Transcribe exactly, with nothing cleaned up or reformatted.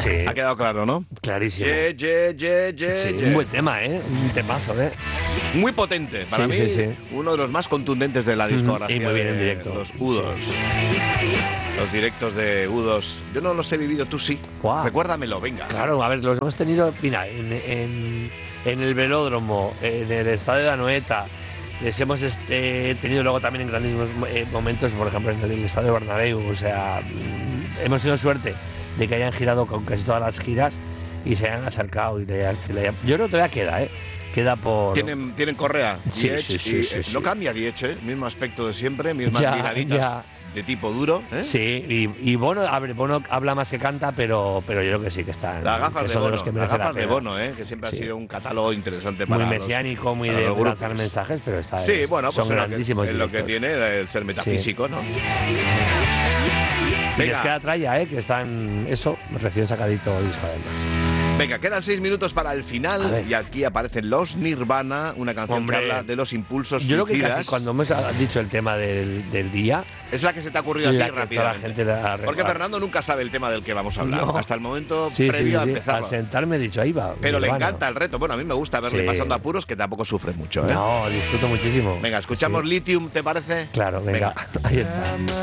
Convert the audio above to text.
Sí. Ha quedado claro, ¿no? Clarísimo. Ye, ye, ye, ye, Sí, ye. un buen tema, ¿eh? Un temazo, ¿eh? Muy potente. Para Sí, mí, sí, sí. uno de los más contundentes de la discografía. Y muy bien en de directo. Los U dos. Sí. Los directos de U dos. Yo no los he vivido, tú sí. Guau. Recuérdamelo, venga. Claro, a ver, los hemos tenido, mira, en, en, en el Velódromo, en el Estadio de Anoeta. Les hemos este, tenido luego también en grandísimos eh, momentos, por ejemplo, en el, el Estadio Bernabéu. O sea, mm, hemos tenido suerte de que hayan girado con casi todas las giras y se hayan acercado. Y le, le hayan, yo creo que todavía queda, ¿eh? Queda por... ¿Tienen, tienen correa? Sí, Diech, sí, sí, y, sí, eh, sí. No cambia Diech, ¿eh? Mismo aspecto de siempre, mismas Ya, miraditas ya. de tipo duro. ¿eh? Sí, y, y Bono, a ver, Bono habla más que canta, pero, pero yo creo que sí que están. Las gafas que de son Bono, los que las merecen la gafas de pena. Bono, ¿eh? Que siempre Sí. ha sido un catálogo interesante para Muy los- mesiánico, muy para de los lanzar grupos. mensajes, pero está Sí, es- bueno, pues son es lo, que, grandísimos es lo que directos. tiene el ser metafísico, ¿no? Y les Venga. queda tralla, ¿eh? Que están, eso, recién sacadito disco además. Venga, quedan seis minutos para el A final ver. y aquí aparecen los Nirvana, una canción Hombre, que habla de los impulsos Yo creo que suicidas. casi cuando hemos dicho el tema del, del día, Es la que se te ha ocurrido a la ti que toda la rápidamente. gente la ha Porque recordado. Fernando nunca sabe el tema del que vamos a hablar. No. Hasta el momento Sí, sí, previo a sí, empezar. al sentarme he dicho, ahí va. Pero le Nirvana. encanta el reto. Bueno, a mí me gusta verle Sí. pasando apuros, que tampoco sufre mucho, ¿eh? No, disfruto muchísimo. Venga, escuchamos Sí. Lithium, ¿te parece? Claro, venga, ahí está.